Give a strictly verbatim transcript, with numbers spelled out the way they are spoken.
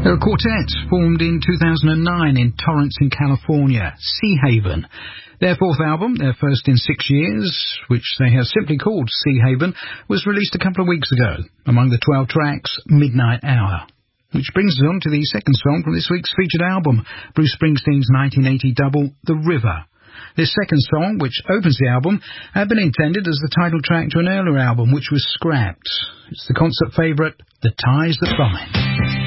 They're a quartet formed in two thousand nine in Torrance in California, Sea Haven. Their fourth album, their first in six years, which they have simply called Sea Haven, was released a couple of weeks ago. Among the twelve tracks, Midnight Hour. Which brings us on to the second song from this week's featured album, Bruce Springsteen's nineteen eighty double, The River. This second song, which opens the album, had been intended as the title track to an earlier album which was scrapped. It's the concert favourite, The Ties That Bind.